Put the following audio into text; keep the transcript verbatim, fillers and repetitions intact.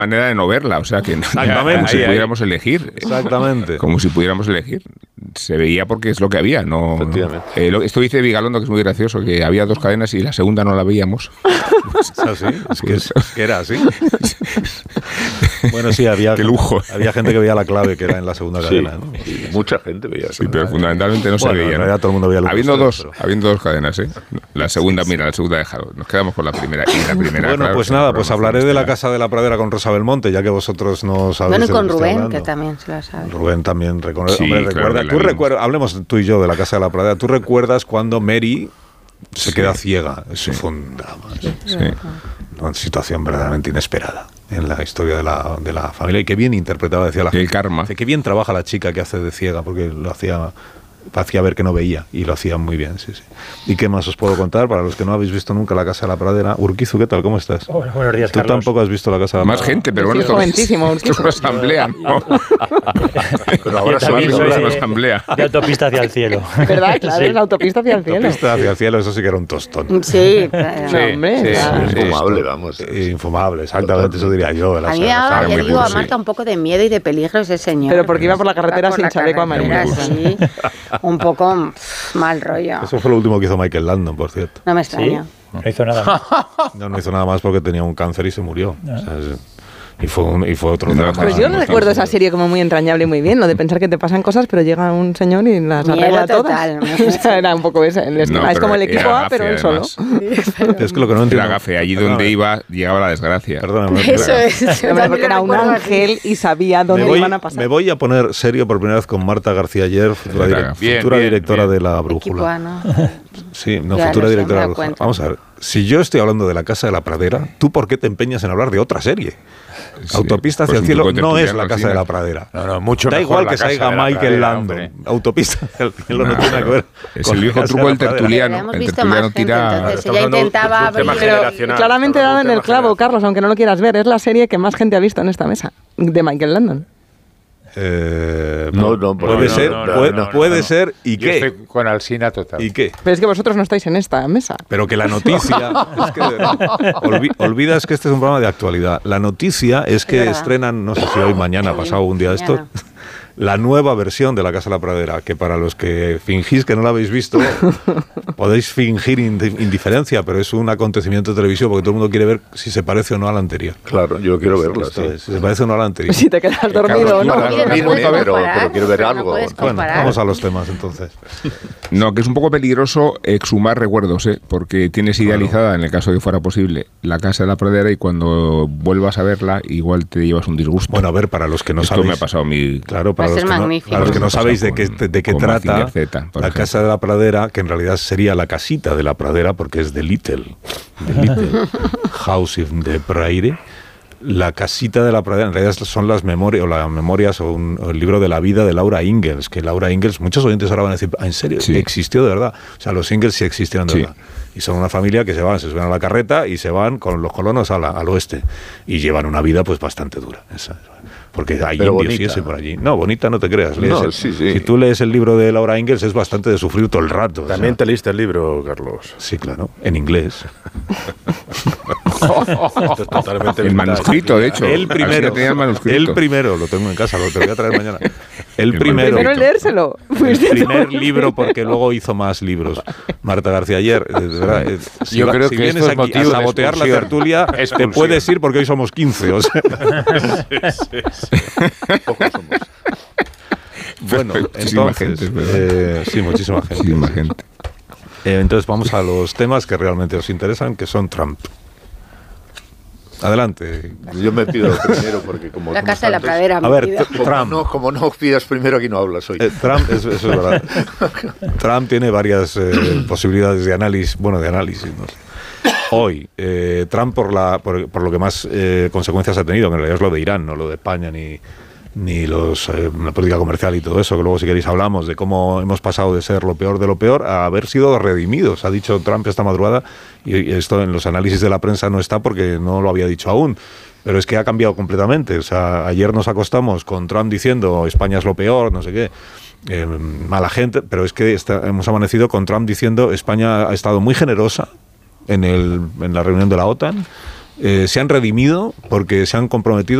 manera de no verla, o sea que no, Exactamente. como si Ahí, ahí. pudiéramos elegir. Exactamente. Como si pudiéramos elegir. Se veía porque es lo que había, no. Efectivamente. Eh, lo, esto dice Vigalondo, que es muy gracioso, que había dos cadenas y la segunda no la veíamos. ¿Es así? Es que, es, es que era así. Bueno, sí, había, Qué lujo. había gente que veía la clave que era en la segunda Sí, cadena, ¿no? sí, mucha gente veía eso. Sí, pero fundamentalmente no Bueno, se veía. en ¿no? realidad todo el mundo veía Lucas Habiendo Ostrero, dos, pero- habiendo dos cadenas, ¿eh? La segunda, mira, la segunda dejado. Nos quedamos con la primera. Y la primera, Bueno, claro, pues sí, nada, la pues programación hablaré de la estelar. Casa de la Pradera con Rosa Belmonte, ya que vosotros no sabéis. Bueno, y de lo con que estoy Rubén, hablando. que también se lo sabe. Rubén también reconoce. Sí, Hombre, claro recuerda, que la tú vimos. recuerdas, hablemos tú y yo de la Casa de la Pradera. ¿Tú recuerdas cuando Mary se Sí. queda ciega? Eso Sí. fue un drama. Sí. Una situación verdaderamente inesperada en la historia de la, de la familia. Y qué bien interpretaba, decía la El gente. karma. Dice, qué bien trabaja la chica que hace de ciega, porque lo hacía, hacía ver que no veía y lo hacía muy bien. Sí, sí. ¿Y qué más os puedo contar? Para los que no habéis visto nunca la Casa de la Pradera. Urquizu, ¿qué tal? ¿Cómo estás? Hola, buenos días, Tú Carlos. tampoco has visto la Casa de la Más Pradera. gente, pero bueno, Sí, esto, joventísimo, esto es una asamblea, ¿no? Pero ahora Yo se también va a soy es hablar. una de, asamblea. de autopista hacia el cielo. ¿Verdad? Claro, Sí. es la autopista hacia el cielo. Autopista hacia el cielo, eso sí que era un tostón. Sí, claro. No, hombre, sí, claro. sí, sí. Infumable, vamos. Eh, Infumable, exactamente, eso diría yo. de la A mí Casa de la me Pradera. da, muy le digo a duro, Marta sí. un poco de miedo y de peligro ese señor. Pero porque iba por la carretera Iba por sin la chaleco carretera, amarillo. Sí, un poco pff, mal rollo. Eso fue lo último que hizo Michael Landon, por cierto. No me ¿Sí? extraña. No hizo nada más. No, no hizo nada más porque tenía un cáncer y se murió. O sea, es- y, fue un- y fue otro No, drama. Pues yo Ah, recuerdo no, esa serie como muy entrañable y muy bien, lo de pensar que te pasan cosas, pero llega un señor y las Miedo arregla total. todas. O sea, era un poco ese el esquema. No, es como el pero equipo era A, pero él gafe, solo. además. Es que lo que no entiendo. Era gafe, allí Perdóname, donde iba, llegaba la desgracia. Perdóname. Eso perdóname. es. yo Hombre, también porque lo era un recuerdo así. ángel y sabía dónde Me voy, iban a pasar. me voy a poner serio por primera vez con Marta García Ayer, futura, Bien, direc- bien, futura bien, directora bien. de la Equipo Brújula. A, ¿no? Sí, no, Ya futura lo sé, directora me de he la dado Brújula. cuenta. Vamos a ver, si yo estoy hablando de la Casa de la Pradera, ¿tú por qué te empeñas en hablar de otra serie? Sí, Autopista hacia pues el un cielo truco no es tertuliano la al Casa de final. la Pradera. No, no, mucho Da mejor igual la que Casa salga de la Michael Pradera, Landon. hombre. Autopista hacia el cielo no No, tiene nada que ver Es con el la viejo Casa truco de del la Pradera. tertuliano. Hemos El visto tertuliano más gente, tira. entonces Estamos ella hablando intentaba de un tema abrir... Pero generacional. claramente Estamos hablando daban de un el tema clavo, generacional. Carlos, aunque no lo quieras ver. Es la serie que más gente ha visto en esta mesa, de Michael Landon. Eh, No, no, puede no, ser, no, no, puede, no, no, puede no. ser, ¿y Yo qué? estoy con Alsina total. ¿Y qué? Pero es que vosotros no estáis en esta mesa. Pero que la noticia, es que de verdad, olvi- olvidas que este es un programa de actualidad. La noticia es que verdad. estrenan, no sé si hoy, mañana, pasado un día de estos, Mañana. la nueva versión de La Casa de la Pradera, que para los que fingís que no la habéis visto, podéis fingir indi- indiferencia, pero es un acontecimiento televisivo porque todo el mundo quiere ver si se parece o no a la anterior. Claro, yo quiero verla. Esto sí. es, si se parece o no a la anterior. Si te quedas dormido o no. Carlos, Mira, no Mira, puedes pero- comparar, pero quiero ver no algo. puedes Bueno, comparar. vamos a los temas entonces. No, que es un poco peligroso exhumar recuerdos, ¿eh? Porque tienes idealizada, en el caso de que fuera posible, la Casa de la Pradera y cuando vuelvas a verla, igual te llevas un disgusto. Bueno, a ver, para los que no Esto sabéis... me ha pasado a mí. Claro, para Va a los, ser que no, magnífico. para los que no Esto me ha sabéis de pasado qué, con- de qué con trata Mazinger Z, por la ejemplo. Casa de la Pradera, que en realidad sería la casita de la Pradera, porque es de Little, de Little House in the Prairie. La casita de la Pradera, en realidad son las memorias, o las memorias, o, un, o el libro de la vida de Laura Ingalls, que Laura Ingalls, muchos oyentes ahora van a decir, "¿Ah, ¿en serio? Sí. ¿Existió de verdad? O sea, los Ingalls sí existieron de Sí. verdad. Y son una familia que se van, se suben a la carreta y se van con los colonos a la- al oeste. Y llevan una vida pues bastante dura. Esa, porque hay Pero indios y bonita. eso por allí. No, bonita no te creas. Lees No, el- sí, sí. Si tú lees el libro de Laura Ingalls es bastante de sufrir todo el rato. o sea. También te leíste el libro, Carlos. Sí, claro, en inglés. Esto es totalmente El vital. manuscrito, de hecho. El Así primero, que tenía el manuscrito. el primero, lo tengo en casa, lo te lo voy a traer mañana. El El primero. Primero leérselo. El Fuiste tú. primer libro, porque luego hizo más libros. Marta García Ayer, de verdad, eh, si, Yo va- creo si que vienes esto es aquí a motivo de sabotear la expulsión. tertulia, te Expulsión. puedes ir porque hoy somos quince. O sea. Pocos somos. Bueno, Muchísima entonces, gente, es verdad. eh, sí, muchísima gente. Muchísima sí. gente. Eh, entonces vamos a los temas que realmente os interesan, que son Trump. Adelante. Yo me pido lo primero porque como La somos Casa de la tantos, Pradera. A mi ver, vida. t- Como Trump. no, como no pidas primero, aquí no hablas hoy. Eh, Trump, eso, eso es verdad. Trump tiene varias eh, posibilidades de análisis, bueno, de análisis, no sé. Hoy, eh, Trump por, la, por, por lo que más eh, consecuencias ha tenido, que en realidad es lo de Irán, no lo de España ni, ni los, eh, la política comercial y todo eso, que luego si queréis hablamos de cómo hemos pasado de ser lo peor de lo peor a haber sido redimidos, ha dicho Trump esta madrugada, y, y esto en los análisis de la prensa no está porque no lo había dicho aún. Pero es que ha cambiado completamente. O sea, ayer nos acostamos con Trump diciendo España es lo peor, no sé qué, eh, mala gente, pero es que está, hemos amanecido con Trump diciendo España ha estado muy generosa en, el, en la reunión de la OTAN, eh, se han redimido porque se han comprometido